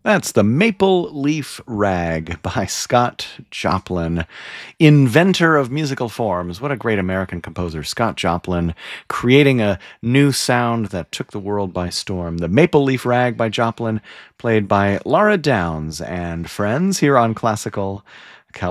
That's the Maple Leaf Rag by Scott Joplin, inventor of musical forms. What a great American composer, Scott Joplin, creating a new sound that took the world by storm. The Maple Leaf Rag by Joplin, played by Laura Downs and friends here on Classical.